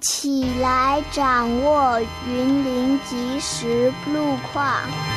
起来掌握云林即时路况。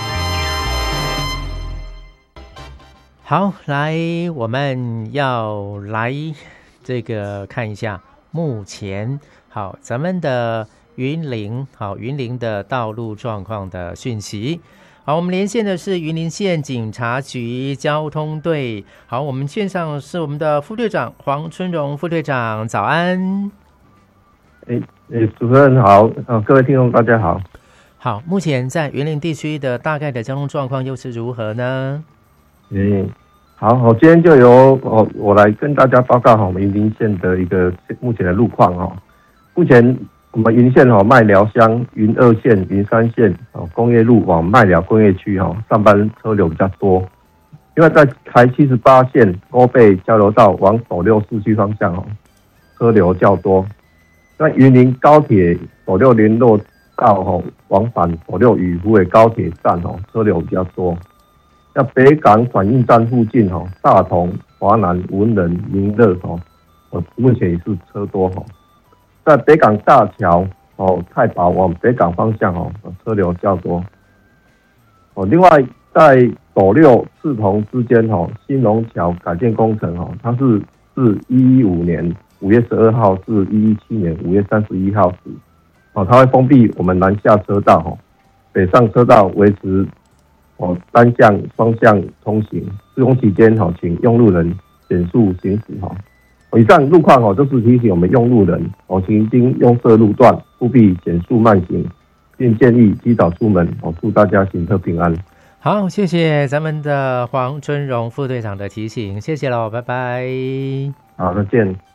好，来，我们要来这个看一下目前咱们的云林的道路状况的讯息。好，我们连线的是云林县警察局交通队。好，我们线上是我们的副队长黄春荣副队长，早安。 主持人好，各位听众大家好。 好，目前在云林地区的大概的交通状况又是如何呢？ 好，我今天就由我来跟大家报告我们云林县的一个目前的路况目前我们云林县麦寮乡、云二县、云三县工业路往麦寮工业区上班车流比较多，因为在台78线欧贝交流道往斗六市区方向车流较多。那云林高铁斗六联络道往返斗六与虎尾高铁站车流比较多。在北港转运站附近大同、华南、文人、民乐目前也是车多在北港大桥太保往北港方向车流较多。另外在斗六赤桐之间新隆桥改建工程它是自115年5月12号至117年5月31号时它会封闭我们南下车道北上车道维持单向、双向通行，施工期间请用路人减速行驶以上路况就是提醒我们用路人行经用设路段务必减速慢行，并建议及早出门祝大家行车平安。 好，谢谢咱们的黄春荣副队长的提醒，谢谢喽，拜拜。 好，再见。